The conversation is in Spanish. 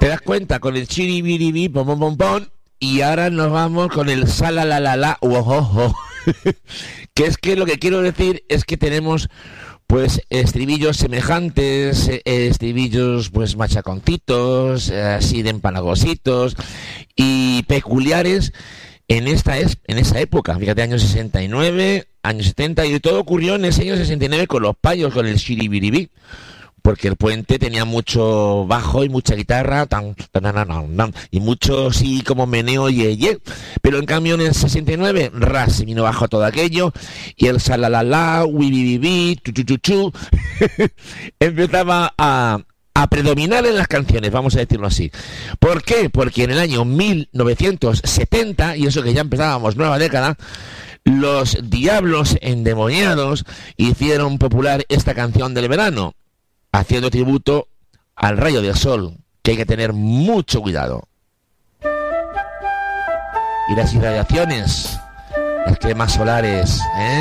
¿Te das cuenta? Con el chiribiribi, pom pom pom pom, y ahora nos vamos con el salalalala, ojojo. Que es que lo que quiero decir es que tenemos pues estribillos semejantes, estribillos pues machaconcitos, así de empalagositos y peculiares en esa época. Fíjate, años 69, años 70, y todo ocurrió en ese año 69 con los payos, con el shiribiribí, porque el puente tenía mucho bajo y mucha guitarra, y mucho sí como meneo ye. Pero en cambio en el 69, ras, se vino bajo todo aquello, y el salalala, wibibibi, chu, empezaba a predominar en las canciones, vamos a decirlo así. ¿Por qué? Porque en el año 1970, y eso que ya empezábamos nueva década, los Diablos Endemoniados hicieron popular esta canción del verano, haciendo tributo al rayo del sol, que hay que tener mucho cuidado. Y las irradiaciones, las cremas solares,